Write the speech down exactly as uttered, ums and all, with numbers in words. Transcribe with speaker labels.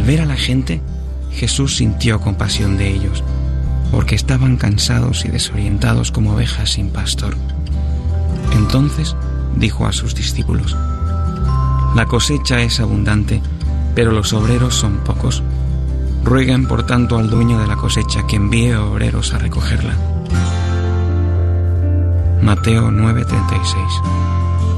Speaker 1: ver a la gente, Jesús sintió compasión de ellos, porque estaban cansados y desorientados como ovejas sin pastor. Entonces dijo a sus discípulos: La cosecha es abundante, pero los obreros son pocos. Rueguen por tanto al dueño de la cosecha que envíe obreros a recogerla. Mateo nueve treinta y seis.